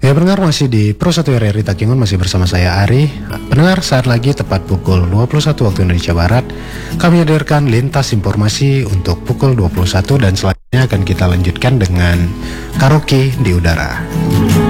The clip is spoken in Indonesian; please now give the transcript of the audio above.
Ya pendengar, masih di Pro 1 RRI Takingon, masih bersama saya Ari. Pendengar, saat lagi tepat pukul 21 waktu Indonesia Barat, kami hadirkan lintas informasi untuk pukul 21 dan selanjutnya akan kita lanjutkan dengan karaoke di udara.